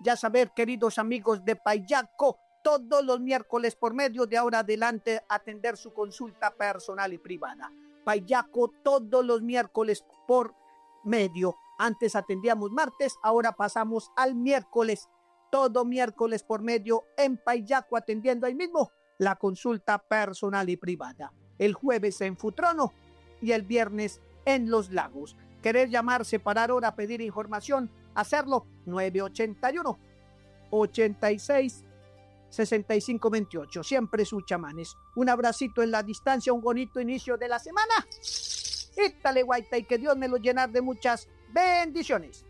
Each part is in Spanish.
Ya saber, queridos amigos de Payaco, todos los miércoles por medio de ahora adelante atender su consulta personal y privada. Payaco todos los miércoles por medio. Antes atendíamos martes, ahora pasamos al miércoles. Todo miércoles por medio en Payaco atendiendo ahí mismo la consulta personal y privada. El jueves en Futrono y el viernes en Los Lagos. ¿Querer llamar, separar hora, pedir información? Hacerlo 981 86 65 28. Siempre sus chamanes. Un abracito en la distancia, un bonito inicio de la semana. Ítale, guaita, y que Dios me lo llenar de muchas bendiciones.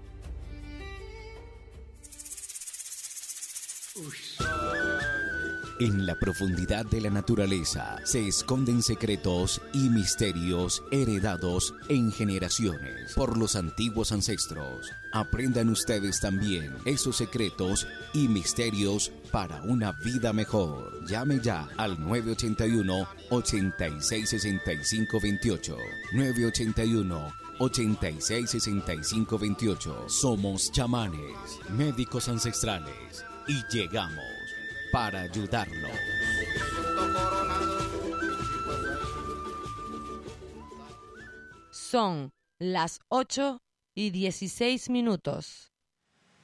En la profundidad de la naturaleza se esconden secretos y misterios heredados en generaciones por los antiguos ancestros. Aprendan ustedes también esos secretos y misterios para una vida mejor. Llame ya al 981-866528. 981-866528. Somos chamanes, médicos ancestrales, y llegamos para ayudarlo. Son las 8:16.